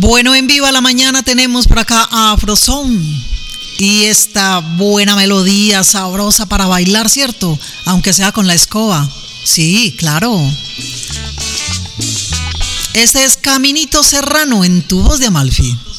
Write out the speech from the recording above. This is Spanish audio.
Bueno, en Viva la Mañana tenemos por acá a Afrozone y esta buena melodía sabrosa para bailar, ¿cierto? Aunque sea con la escoba. Sí, claro. Este es Caminito Serrano en Tu Voz de Amalfi.